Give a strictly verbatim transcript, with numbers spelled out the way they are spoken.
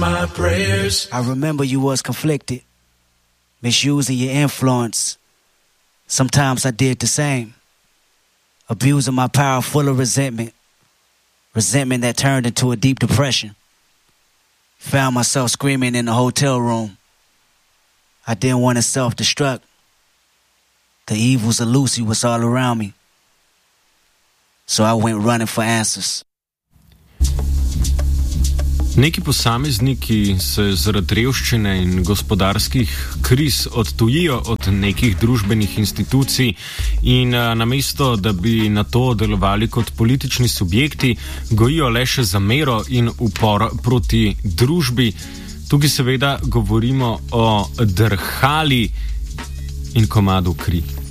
my prayers. I remember you was conflicted, misusing your influence. Sometimes I did the same, abusing my power full of resentment, resentment that turned into a deep depression. Found myself screaming in the hotel room. I didn't want to self-destruct. The evils of Lucy was all around me. So I went running for answers. Neki posamezniki se zaradi revščine in gospodarskih kriz odtujijo od nekih družbenih institucij in a, namesto, da bi na to delovali kot politični subjekti, gojijo le še zamero in upor proti družbi. Tukaj seveda govorimo o drhali in komadu kri.